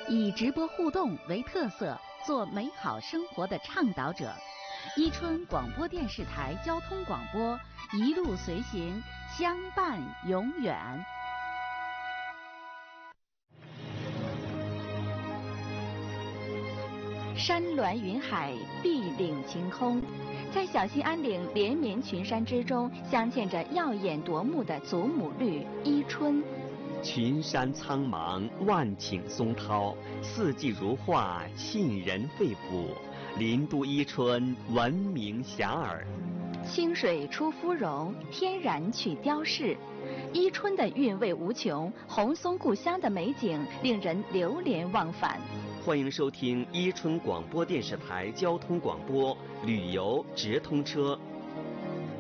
以直播互动为特色，做美好生活的倡导者。伊春广播电视台交通广播，一路随行，相伴永远。山峦云海，碧岭晴空，在小兴安岭连绵群山之中，镶嵌着耀眼夺目的祖母绿伊春。 群山苍茫，万顷松涛，四季如画，沁人肺腑。林都伊春，闻名遐迩。 清水出芙蓉，天然去雕饰。伊春的韵味无穷，红松故乡的美景令人流连忘返。 欢迎收听伊春广播电视台交通广播旅游直通车